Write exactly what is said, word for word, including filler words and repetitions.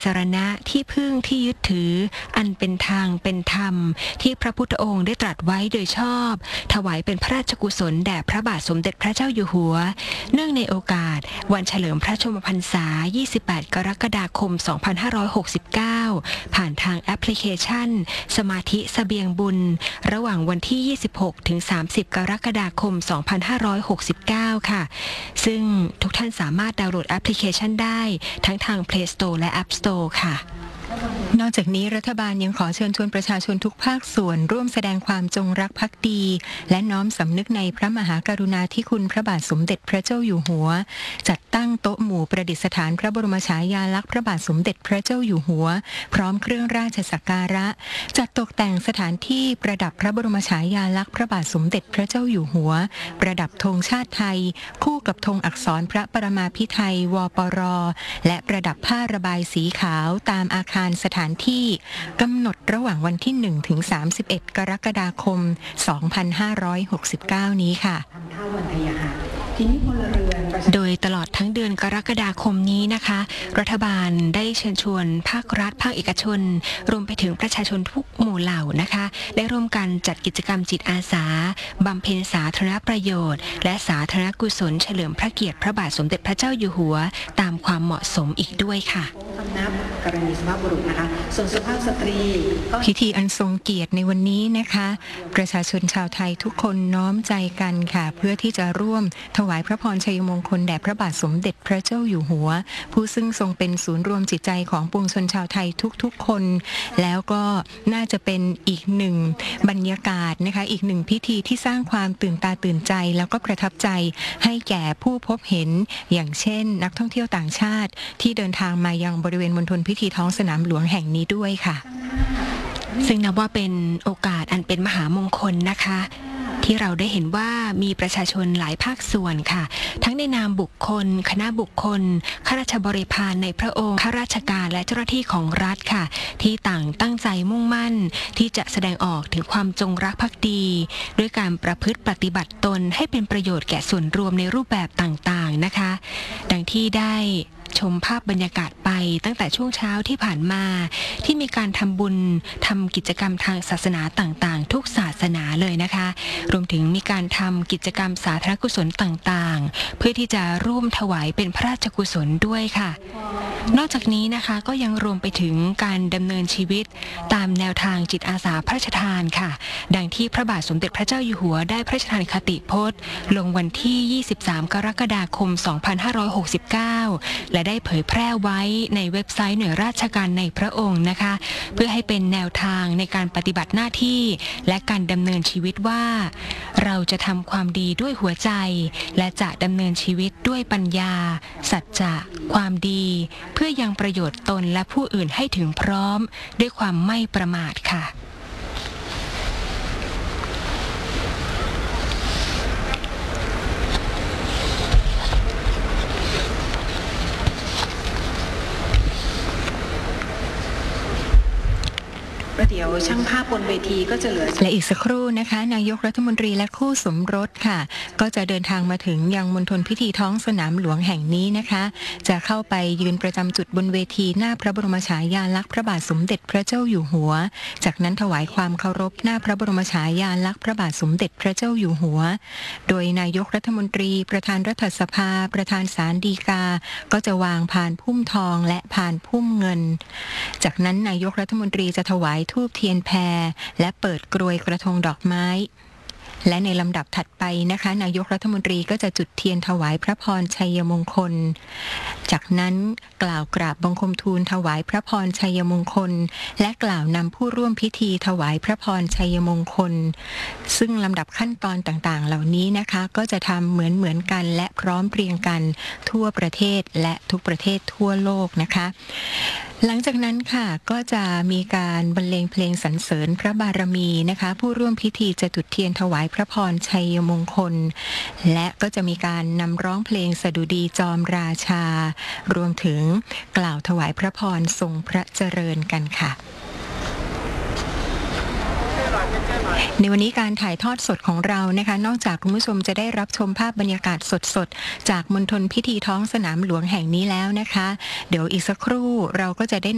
สรณะที่พึ่งที่ยึดถืออันเป็นทางเป็นธรรมที่พระพุทธองค์ได้ตรัสไว้โดยชอบถวายเป็นพระราชกุศลแด่พระบาทสมเด็จพระเจ้าอยู่หัวเนื่องในโอกาสวันเฉลิมพระชนมพรรษายี่สิบแปดกรกฎาคมสองพันห้าร้อยหกสิบเก้าผ่านทางแอปพลิเคชันสมาธิเสบียงบุญระหว่างวันที่ยี่สิบหกถึงสามสิบกรกฎาคมสองพันห้าร้อยหกสิบเก้าค่ะซึ่งทุกท่านสามารถดาวน์โหลดแอปพลิเคชันได้ทั้งทาง Play Store และ App Store ค่ะนอกจากนี้รัฐบาลยังขอเชิญชวนประชาชนทุกภาคส่วนร่วมแสดงความจงรักภักดีและน้อมสำนึกในพระมหากรุณาธิคุณพระบาทสมเด็จพระเจ้าอยู่หัวจัดตั้งโต๊ะหมู่ประดิษฐานพระบรมฉายาลักษณ์พระบาทสมเด็จพระเจ้าอยู่หัวพร้อมเครื่องราชสักการะจัดตกแต่งสถานที่ประดับพระบรมฉายาลักษณ์พระบาทสมเด็จพระเจ้าอยู่หัวประดับธงชาติไทยคู่กับธงอักษรพระปรมาภิไธยวปรและประดับผ้าระบายสีขาวตามอาคารสถานที่กำหนดระหว่างวันที่หนึ่งถึงสามสิบเอ็ดกรกฎาคมสองพันห้าร้อยหกสิบเก้านี้ค่ะโดยตลอดทั้งเดือนกรกฎาคมนี้นะคะรัฐบาลได้เชิญชวนภาครัฐภาคเอกชนรวมไปถึงประชาชนทุกหมู่เหล่านะคะได้ร่วมกันจัดกิจกรรมจิตอาสาบำเพ็ญสาธารณประโยชน์และสาธารณกุศลเฉลิมพระเกียรติพระบาทสมเด็จพระเจ้าอยู่หัวตามความเหมาะสมอีกด้วยค่ะนับกรณีสุภาพบุรุษนะคะส่วนสุภาพสตรีพิธีอันทรงเกียรติในวันนี้นะคะประชาชนชาวไทยทุกคนน้อมใจกันค่ะเพื่อที่จะร่วมถวายพระพรชัยมงคลแด่พระบาทสมเด็จพระเจ้าอยู่หัวผู้ซึ่งทรงเป็นศูนย์รวมจิตใจของปวงชนชาวไทยทุกๆคนแล้วก็น่าจะเป็นอีกหนึ่งบรรยากาศนะคะอีกหนึ่งพิธีที่สร้างความตื่นตาตื่นใจแล้วก็ประทับใจให้แก่ผู้พบเห็นอย่างเช่นนักท่องเที่ยวต่างชาติที่เดินทางมายังบริเวณมณฑลพิธีท้องสนามหลวงแห่งนี้ด้วยค่ะซึ่งนับว่าเป็นโอกาสอันเป็นมหามงคลนะคะที่เราได้เห็นว่ามีประชาชนหลายภาคส่วนค่ะทั้งในนามบุคคลคณะบุคคลข้าราชบริพารในพระองค์ข้าราชการและเจ้าหน้าที่ของรัฐค่ะที่ต่างตั้งใจมุ่งมั่นที่จะแสดงออกถึงความจงรักภักดีด้วยการประพฤติปฏิบัติตนให้เป็นประโยชน์แก่ส่วนรวมในรูปแบบต่างๆนะคะดังที่ได้ชมภาพบรรยากาศไปตั้งแต่ช่วงเช้าที่ผ่านมาที่มีการทำบุญทำกิจกรรมทางศาสนาต่างๆทุกศาสนาเลยนะคะรวมถึงมีการทำกิจกรรมสาธารณกุศลต่างๆเพื่อที่จะร่วมถวายเป็นพระราชกุศลด้วยค่ะนอกจากนี้นะคะก็ยังรวมไปถึงการดำเนินชีวิตตามแนวทางจิตอาสาพระราชทานค่ะดังที่พระบาทสมเด็จพระเจ้าอยู่หัวได้พระราชทานคติพจน์ลงวันที่ยี่สิบสามกรกฎาคมสองพันห้าร้อยหกสิบเก้าและได้เผยแพร่ไว้ในเว็บไซต์หน่วยราชการในพระองค์นะคะเพื่อให้เป็นแนวทางในการปฏิบัติหน้าที่และการดำเนินชีวิตว่าเราจะทำความดีด้วยหัวใจและจะดำเนินชีวิตด้วยปัญญาสัจจะความดีเพื่อยังประโยชน์ตนและผู้อื่นให้ถึงพร้อมด้วยความไม่ประมาทค่ะเดี๋ยวช่างภาพบนเวทีก็จะเหลือและอีกสักครู่นะคะนายกรัฐมนตรีและคู่สมรสค่ะก็จะเดินทางมาถึงยังมณฑลพิธีท้องสนามหลวงแห่งนี้นะคะจะเข้าไปยืนประจำจุดบนเวทีหน้าพระบรมฉายาลักษณ์พระบาทสมเด็จพระเจ้าอยู่หัวจากนั้นถวายความเคารพหน้าพระบรมฉายาลักษณ์พระบาทสมเด็จพระเจ้าอยู่หัวโดยนายกรัฐมนตรีประธานรัฐสภาประธานศาลฎีกาก็จะวางพานพุ่มทองและพานพุ่มเงินจากนั้นนายกรัฐมนตรีจะถวายธูปเทียนแพรและเปิดกรวยกระทงดอกไม้และในลำดับถัดไปนะคะนายกรัฐมนตรีก็จะจุดเทียนถวายพระพรชัยมงคลจากนั้นกล่าวกราบบังคมทูลถวายพระพรชัยมงคลและกล่าวนำผู้ร่วมพิธีถวายพระพรชัยมงคลซึ่งลำดับขั้นตอนต่างๆเหล่านี้นะคะก็จะทำเหมือนเหมือนกันและพร้อมเพรียงกันทั่วประเทศและทุกประเทศทั่วโลกนะคะหลังจากนั้นค่ะก็จะมีการบรรเลงเพลงสรรเสริญพระบารมีนะคะผู้ร่วมพิธีจะจุดเทียนถวายพระพรชัยมงคลและก็จะมีการนำร้องเพลงสดุดีจอมราชารวมถึงกล่าวถวายพระพรทรงพระเจริญกันค่ะ ในวันนี้การถ่ายทอดสดของเรานะคะนอกจากคุณผู้ชมจะได้รับชมภาพบรรยากาศสดๆจากมณฑลพิธีท้องสนามหลวงแห่งนี้แล้วนะคะเดี๋ยวอีกสักครู่เราก็จะได้